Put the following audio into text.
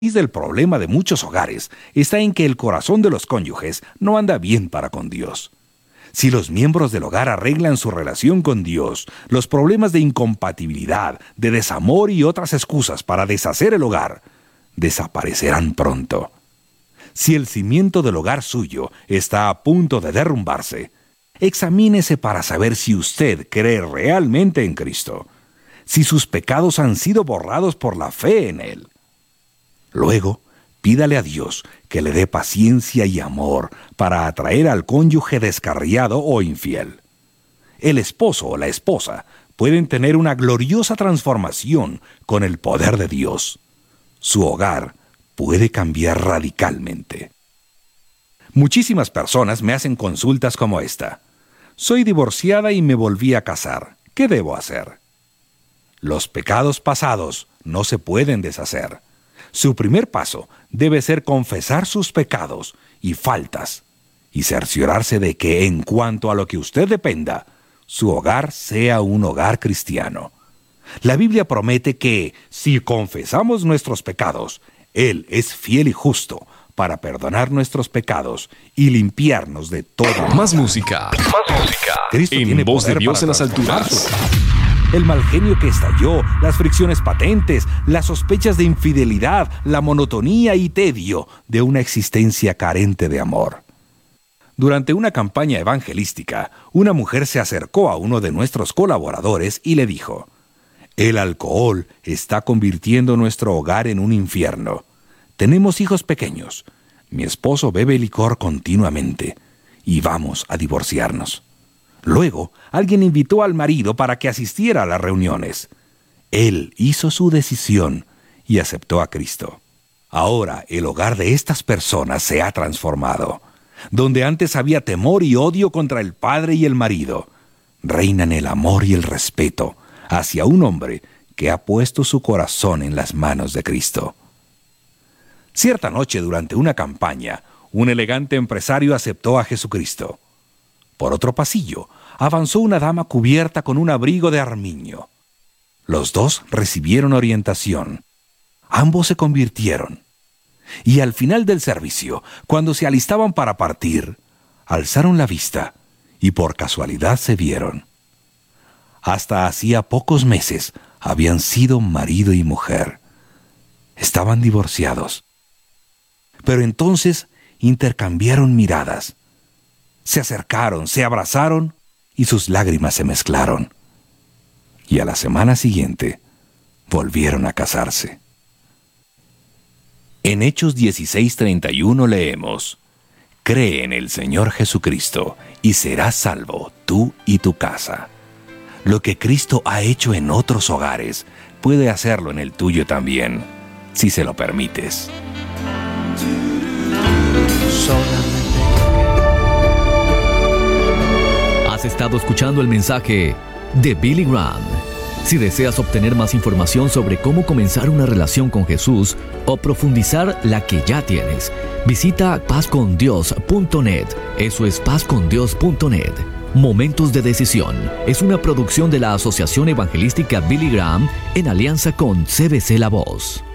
raíz del problema de muchos hogares está en que el corazón de los cónyuges no anda bien para con Dios. Si los miembros del hogar arreglan su relación con Dios, los problemas de incompatibilidad, de desamor y otras excusas para deshacer el hogar desaparecerán pronto. Si el cimiento del hogar suyo está a punto de derrumbarse, examínese para saber si usted cree realmente en Cristo, si sus pecados han sido borrados por la fe en Él. Luego, pídale a Dios que le dé paciencia y amor para atraer al cónyuge descarriado o infiel. El esposo o la esposa pueden tener una gloriosa transformación con el poder de Dios. Su hogar puede cambiar radicalmente. Muchísimas personas me hacen consultas como esta. Soy divorciada y me volví a casar. ¿Qué debo hacer? Los pecados pasados no se pueden deshacer. Su primer paso debe ser confesar sus pecados y faltas y cerciorarse de que, en cuanto a lo que usted dependa, su hogar sea un hogar cristiano. La Biblia promete que, si confesamos nuestros pecados, Él es fiel y justo para perdonar nuestros pecados y limpiarnos de todo. Más música. Cristo En tiene voz de poder Dios para en las transformar alturas. su hogar. El mal genio que estalló, las fricciones patentes, las sospechas de infidelidad, la monotonía y tedio de una existencia carente de amor. Durante una campaña evangelística, una mujer se acercó a uno de nuestros colaboradores y le dijo: «El alcohol está convirtiendo nuestro hogar en un infierno. Tenemos hijos pequeños. Mi esposo bebe licor continuamente y vamos a divorciarnos». Luego, alguien invitó al marido para que asistiera a las reuniones. Él hizo su decisión y aceptó a Cristo. Ahora, el hogar de estas personas se ha transformado. Donde antes había temor y odio contra el padre y el marido, reinan el amor y el respeto hacia un hombre que ha puesto su corazón en las manos de Cristo. Cierta noche, durante una campaña, un elegante empresario aceptó a Jesucristo. Por otro pasillo, avanzó una dama cubierta con un abrigo de armiño. Los dos recibieron orientación. Ambos se convirtieron. Y al final del servicio, cuando se alistaban para partir, alzaron la vista y por casualidad se vieron. Hasta hacía pocos meses habían sido marido y mujer. Estaban divorciados. Pero entonces intercambiaron miradas. Se acercaron, se abrazaron y sus lágrimas se mezclaron. Y a la semana siguiente volvieron a casarse. En Hechos 16:31 leemos: «Cree en el Señor Jesucristo y serás salvo tú y tu casa». Lo que Cristo ha hecho en otros hogares, puede hacerlo en el tuyo también, si se lo permites. Has estado escuchando el mensaje de Billy Graham. Si deseas obtener más información sobre cómo comenzar una relación con Jesús o profundizar la que ya tienes, visita pazcondios.net. Eso es pazcondios.net. Momentos de Decisión es una producción de la Asociación Evangelística Billy Graham en alianza con CBC La Voz.